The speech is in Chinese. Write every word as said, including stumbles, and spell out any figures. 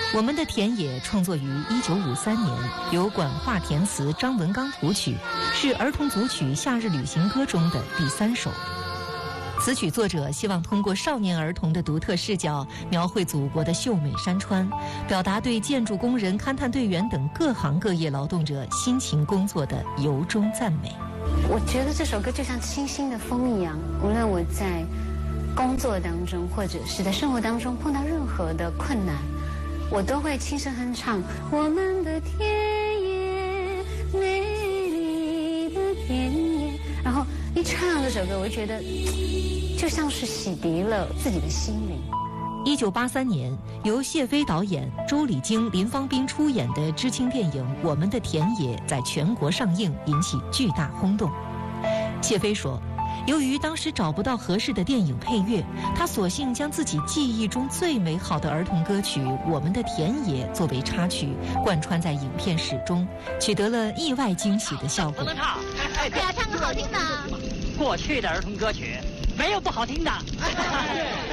我们的田野创作于一九五三年，由管化填词，张文刚谱曲，是儿童组曲《夏日旅行歌》中的第三首。此曲作者希望通过少年儿童的独特视角，描绘祖国的秀美山川，表达对建筑工人、勘探队员等各行各业劳动者辛勤工作的由衷赞美。 我觉得这首歌就像清新的风一样，无论我在工作当中，或者是在生活当中碰到任何的困难，我都会轻声哼唱我们的田野，美丽的田野。然后一唱这首歌，我就觉得就像是洗涤了自己的心灵。 一九八三年，由谢飞导演、周礼京、林芳斌出演的知青电影《我们的田野》在全国上映，引起巨大轰动。谢飞说，由于当时找不到合适的电影配乐，他索性将自己记忆中最美好的儿童歌曲《我们的田野》作为插曲，贯穿在影片始终，取得了意外惊喜的效果。 不能唱， 对啊，唱个好听的。 过去的儿童歌曲没有不好听的。